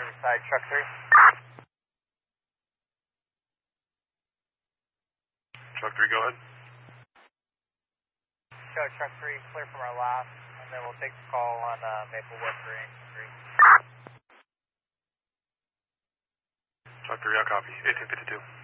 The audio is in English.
Riverside, truck 3. Truck 3, go ahead. Show truck 3, clear from our last, and then we'll take the call on Maplewood for Angel 3. Truck 3, I'll copy. 1852.